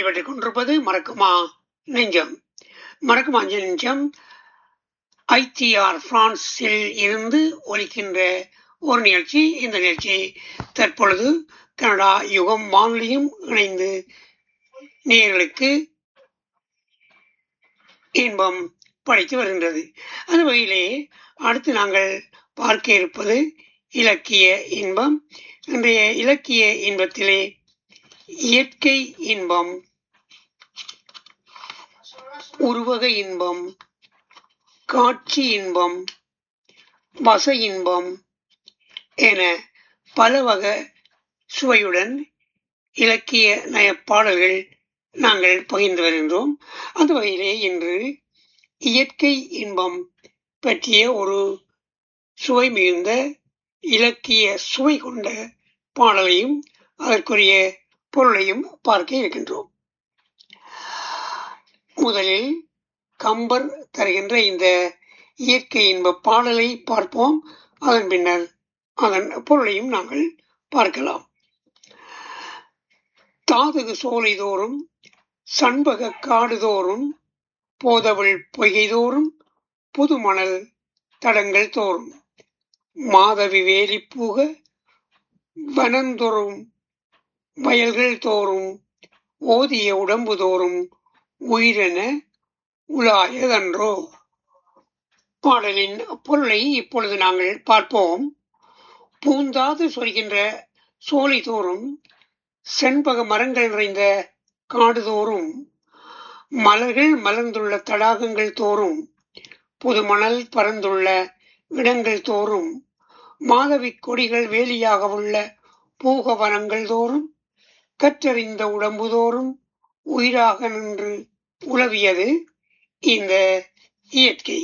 நடைபெற்றுக் கொண்டிருப்பது மறக்குமா நெஞ்சம். மறக்குமா நெஞ்சம் ஐடிஆர் பிரான்சில் இருந்து ஒலிக்கின்ற ஒரு நிகழ்ச்சி. இந்த நிகழ்ச்சி தற்பொழுது கனடா யுகம் வானொலியும் இணைந்து நேயர்களுக்கு இன்பம் படைத்து வருகின்றது. அந்த வகையிலே அடுத்து நாங்கள் பார்க்க இருப்பது இலக்கிய இன்பம். இன்றைய இலக்கிய இன்பத்திலே இயற்கை இன்பம், உருவக இன்பம், காட்சி இன்பம், வச இன்பம் என பல வகை சுவையுடன் இலக்கிய நயப்பாடல்கள் நாங்கள் பகிர்ந்து வருகின்றோம். அந்த வகையிலே இன்று இயற்கை இன்பம் பற்றிய ஒரு சுவை மிகுந்த இலக்கிய சுவை கொண்ட பாடலையும் அதற்குரிய பொருளையும் பார்க்க இருக்கின்றோம். முதலில் கம்பர் தருகின்ற இந்த இயற்கை இன்ப பாடலை பார்ப்போம். அதன் பின்னர் அதன் பொருளையும் நாங்கள் பார்க்கலாம். தாதகு சோலை தோறும் சண்பக காடுதோறும் போதவள் பொய்கை தோறும் புதுமணல் தடங்கள் தோறும் மாதவி வேலி பூக வனந்தோறும் வயல்கள் தோறும் ஓதிய உடம்பு தோறும் உயிரென உலாயதன்றோ. பாடலின் பொருளை இப்பொழுது நாங்கள் பார்ப்போம். பூந்தாது சொல்கின்ற சோலை தோறும் செண்பக மரங்கள் நிறைந்த காடுதோறும் மலர்கள் மலர்ந்துள்ள தடாகங்கள் தோறும் புதுமணல் பறந்துள்ள இடங்கள் தோறும் மாதவி கொடிகள் வேலியாக உள்ள பூகவனங்கள் தோறும் கற்றறிந்த உடம்பு தோறும் உயிராக நின்று உலவியது இந்த இயற்கை.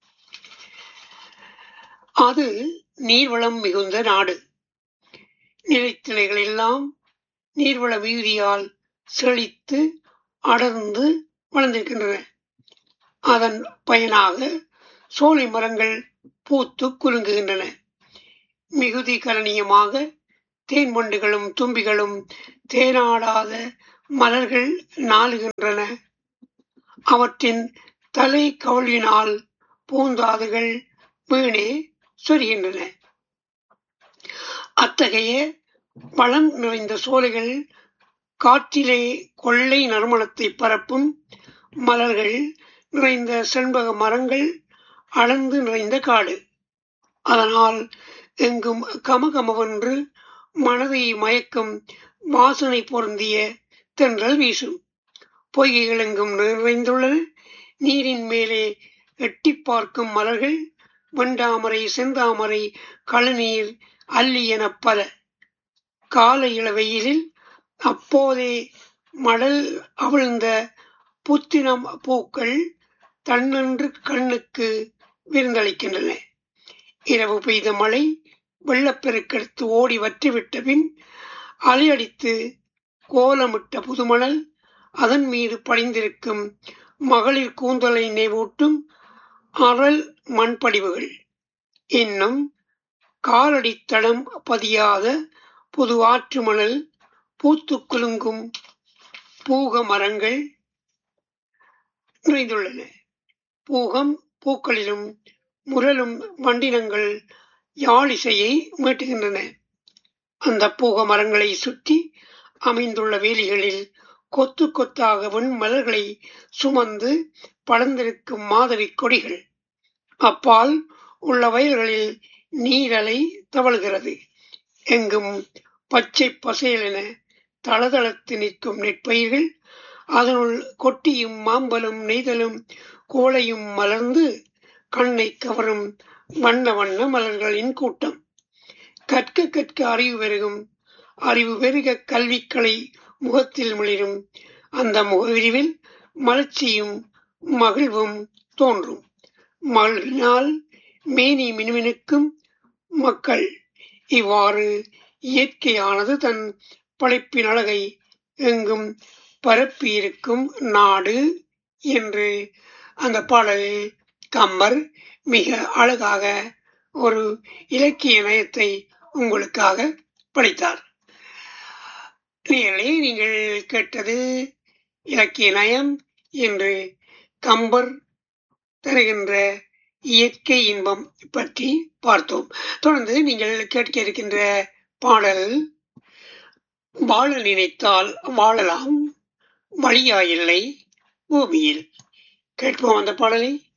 அது நீர்வளம் மிகுந்த நாடு. நிலைத்திணைகள் எல்லாம் நீர்வள மிகுதியால் செழித்து அடர்ந்து வளர்ந்திருக்கின்றன. அதன் பயனாக சோலை மரங்கள் பூத்து குலுங்குகின்றன. மிகுதி கரணியமாக தேன் வண்டுகளும் தும்பிகளும் தேனாடாத மலர்கள் நாளுகின்றன. அவற்றின் தலை கவுளினால் பூந்தாதுகள் வீணே சொரிகின்றன. அத்தகைய வளம் நிறைந்த சோலைகள் காற்றிலே கொள்ளை நறுமணத்தை பரப்பும் மலர்கள் நிறைந்த செண்பக மரங்கள் அளந்து நிறைந்த காடு. அதனால் எங்கும் கமகமவென்று மனதை மயக்கும் வாசனை பொருந்திய தென்றல் வீசும். பொய்கைகள் எங்கும் நிறைந்துள்ளன. நீரின் மேலே எட்டி பார்க்கும் மலர்கள் வெண்டாமரை, செந்தாமரை, கழுநீர், அல்லி என பல. கால இளவெயிலில் அப்போதே மடல் அவிழ்ந்த புத்தினம் பூக்கள் தன்னென்று கண்ணுக்கு விருந்தளிக்கின்றன. இரவு பெய்த மழை வெள்ளப்பெருக்கெடுத்து ஓடி வற்றிவிட்ட பின் அலையடித்து கோலமிட்ட புதுமணல் அதன் மீது படிந்திருக்கும் மகளிர் கூந்தலை நினைவூட்டும் அறல் மண்படிவுகள். இன்னும் காலடித்தடம் பதியாத புது ஆற்று மணல் பூத்து குலுங்கும் பூக மரங்கள் நிறைந்துள்ளன. பூகம் பூக்களிலும் முரலும் வண்டினங்கள் யாழிசையை மீட்டுகின்றன. அந்த பூக மரங்களை சுற்றி அமைந்துள்ள வேலிகளில் கொத்து கொத்தாக வெண்மலர்களை சுமந்து படர்ந்திருக்கும் மாதவி கொடிகள். அப்பால் உள்ள வயல்களில் நீரலை தவழ்கிறது. எங்கும் பச்சை பசேலென தளதளத்து நிற்கும் நெற்பயிர்கள். அதனுள் கொட்டியும் மாம்பலும் நெய்தலும் கோளையும் மலர்ந்து கண்ணை கவரும் வண்ண வண்ண மலர்களின் கூட்டம். கற்க கற்க அறிவு பெருகும், அறிவு பெருக கல்விக்களை முகத்தில் மிளிரும். அந்த முகவிரிவில் மலர்ச்சியும் மகிழ்வும் தோன்றும். மகிழ்வினால் மேனி மினுமினுக்கும் மக்கள். இவ்வாறு இயற்கையானது தன் படைப்பின் அழகை எங்கும் பரப்பியிருக்கும் நாடு என்று அந்த பாடலில் கம்பர் மிக அழகாக ஒரு இலக்கிய நயத்தை உங்களுக்காக படைத்தார். நேயர்களே, நீங்கள் கேட்டது இலக்கிய நயம் என்று கம்பர் தருகின்ற இயற்கை இன்பம் பற்றி பார்த்தோம். தொடர்ந்து நீங்கள் கேட்க இருக்கின்ற பாடல் வாழ நினைத்தால் வாழலாம், வழியாயில்லை பூமியில். கேட்போம் அந்த பாடலை.